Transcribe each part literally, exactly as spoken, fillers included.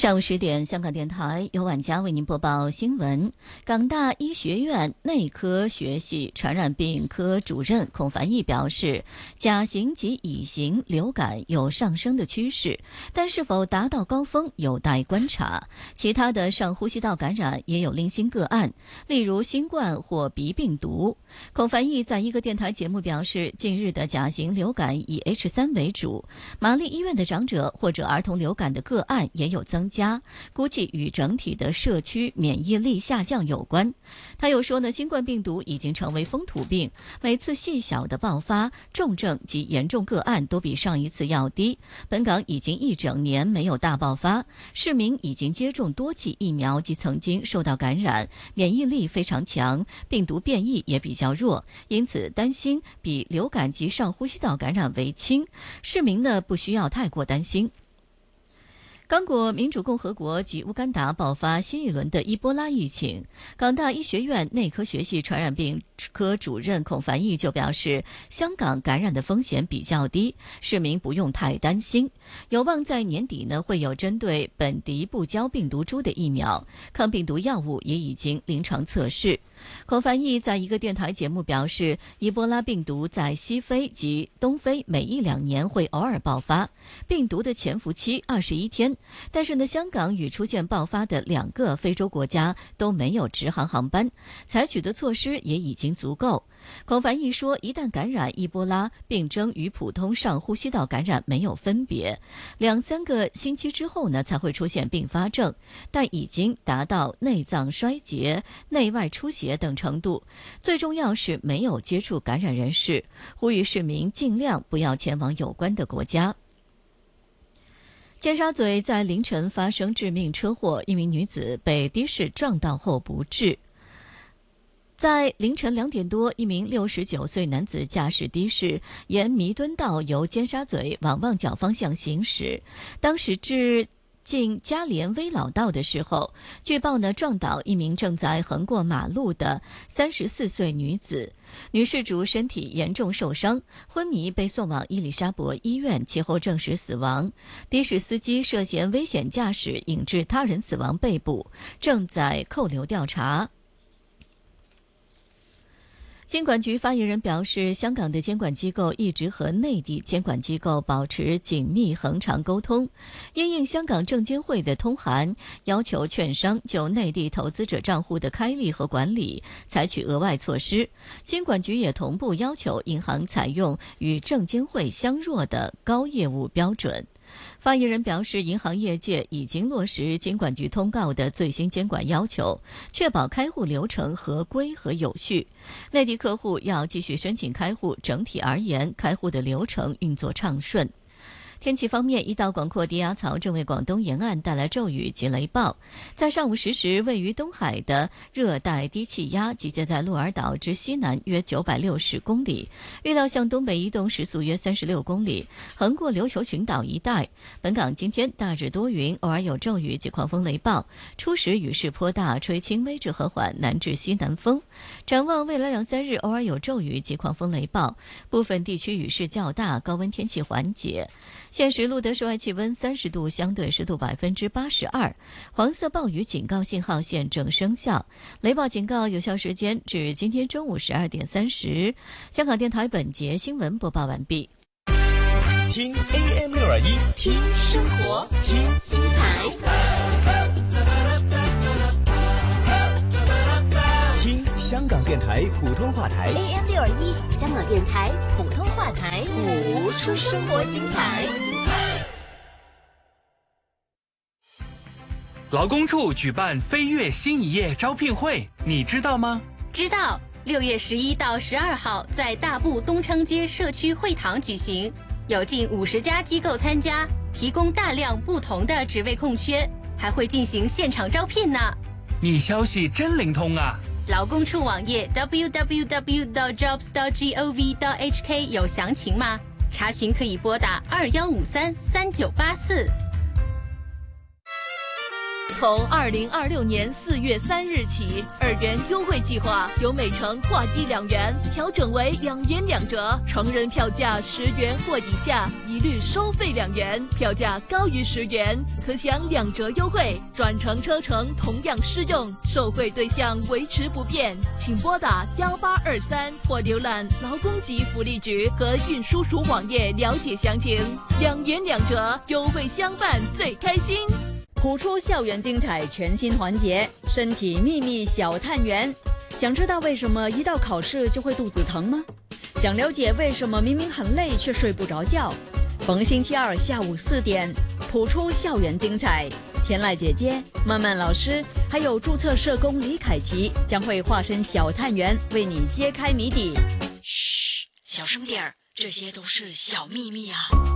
上午十点，香港电台由晚佳为您播报新闻。港大医学院内科学系传染病科主任孔繁毅表示，甲型及乙型流感有上升的趋势，但是否达到高峰有待观察。其他的上呼吸道感染也有零星个案，例如新冠或鼻病毒。孔繁毅在一个电台节目表示，近日的甲型流感以 H 三 为主，玛丽医院的长者或者儿童流感的个案也有增加，估计与整体的社区免疫力下降有关。他又说呢，新冠病毒已经成为风土病，每次细小的爆发，重症及严重个案都比上一次要低。本港已经一整年没有大爆发，市民已经接种多剂疫苗及曾经受到感染，免疫力非常强，病毒变异也比较弱，因此担心比流感及上呼吸道感染为轻。市民呢不需要太过担心。刚果民主共和国及乌干达爆发新一轮的伊波拉疫情，港大医学院内科学系传染病科主任孔繁毅就表示，香港感染的风险比较低，市民不用太担心，有望在年底呢会有针对本地不交病毒株的疫苗，抗病毒药物也已经临床测试。孔繁毅在一个电台节目表示，伊波拉病毒在西非及东非每一两年会偶尔爆发，病毒的潜伏期二十一天，但是呢，香港与出现爆发的两个非洲国家都没有直航航班，采取的措施也已经足够。孔繁毅说，一旦感染伊波拉，病征与普通上呼吸道感染没有分别，两三个星期之后呢才会出现并发症，但已经达到内脏衰竭、内外出血等程度。最重要是没有接触感染人士，呼吁市民尽量不要前往有关的国家。尖沙咀在凌晨发生致命车祸，一名女子被的士撞到后不治。在凌晨两点多，一名六十九岁男子驾驶的士沿弥敦道由尖沙咀往旺角方向行驶，当时至进嘉联威老道的时候，据报呢撞倒一名正在横过马路的三十四岁女子，女事主身体严重受伤，昏迷被送往伊丽莎白医院，其后证实死亡。的士司机涉嫌危险驾驶引致他人死亡被捕，正在扣留调查。监管局发言人表示，香港的监管机构一直和内地监管机构保持紧密恒常沟通，因应香港证监会的通函，要求券商就内地投资者账户的开立和管理采取额外措施。监管局也同步要求银行采用与证监会相若的高业务标准。发言人表示，银行业界已经落实监管局通告的最新监管要求，确保开户流程合规和有序。内地客户要继续申请开户，整体而言，开户的流程运作畅顺。天气方面，一道广阔低压槽正为广东沿岸带来骤雨及雷暴。在上午十时，位于东海的热带低气压集结在鹿儿岛之西南约九百六十公里，预料向东北移动，时速约三十六公里，横过琉球群岛一带。本港今天大致多云，偶尔有骤雨及狂风雷暴，初时雨势颇大，吹轻微至和缓南至西南风。展望未来两三日，偶尔有骤雨及狂风雷暴，部分地区雨势较大，高温天气缓解。现时录得室外气温三十度，相对湿度百分之八十二，黄色暴雨警告信号现正生效，雷暴警告有效时间至今天中午十二点三十。香港电台本节新闻播报完毕。 听 A M 六二一， 听生活，听精彩， 听香港电台普通话台 A M 六二一，香港电台普通话台， 谱出生活精彩。 劳工处举办飞跃新一页招聘会，你知道吗？ 知道，六月十一到十二号在大埔东昌街社区会堂举行，有近五十家机构参加，提供大量不同的职位空缺，还会进行现场招聘呢。 你消息真灵通啊！ 劳工处网页 double-u double-u double-u dot jobs dot gov dot h k 有详情吗？查询可以拨打二一五三三九八四。 从二零二六年四月三日起，二元优惠计划由每程划一两元调整为两元两折，成人票价十元或以下一律收费两元，票价高于十元可享两折优惠，转乘车程同样适用，受惠对象维持不变，请拨打幺八二三或浏览劳工及福利局和运输署网页了解详情。两元两折，优惠相伴最开心。 谱出校园精彩全新环节，身体秘密小探员。想知道为什么一到考试就会肚子疼吗？想了解为什么明明很累却睡不着觉？逢星期二下午四点，谱出校园精彩。天籁姐姐、曼曼老师，还有注册社工李凯琪将会化身小探员，为你揭开谜底。嘘，小声点儿，这些都是小秘密啊。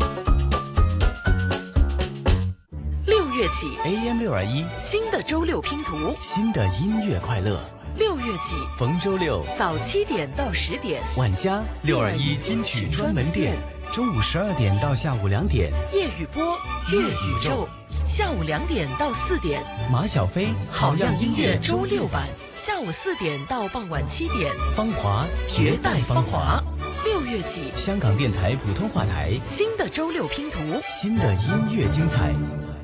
六月起 A M 六二一新的周六拼图， 新的音乐快乐。 六月起逢周六早七点到十点， 万家六二一金曲专门店，中午十二点到下午两点， 夜雨波乐宇宙，下午两点到四点， 马小飞好样音乐周六版，下午四点到傍晚七点， 芳华绝代芳华。 六月起， 香港电台普通话台新的周六拼图， 新的音乐精彩。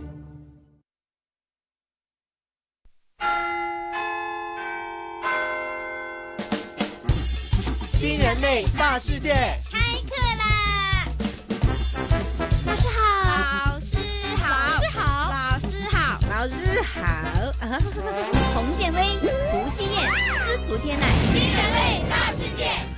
新人类大世界开课啦！老师好，老师好，老师好，老师好，老师好。洪建威、胡希燕、司徒天籁，新人类大世界。